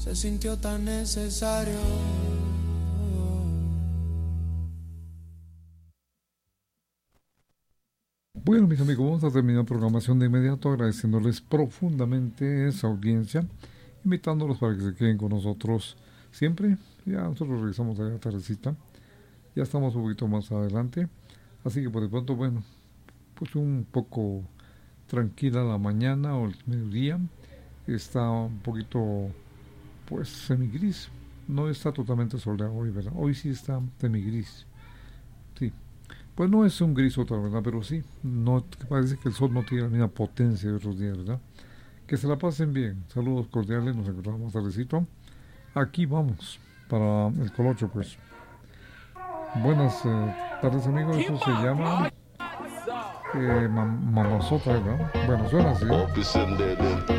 se sintió tan necesario. Bueno, mis amigos, vamos a terminar la programación de inmediato agradeciéndoles profundamente esa audiencia, invitándolos para que se queden con nosotros siempre. Ya nosotros regresamos a la tardecita, ya estamos un poquito más adelante, así que por de pronto, bueno, pues un poco tranquila la mañana o el mediodía, está un poquito pues semigris, no está totalmente soleado hoy, ¿verdad? Hoy sí está semigris, sí. Pues no es un gris otra, ¿verdad? Pero sí, no, parece que el sol no tiene la misma potencia de otros días, ¿verdad? Que se la pasen bien. Saludos cordiales, nos encontramos más tardecito. Aquí vamos, para el colocho, pues. Buenas tardes, amigos. Eso se llama Mamazota, ¿verdad? Bueno, suena así.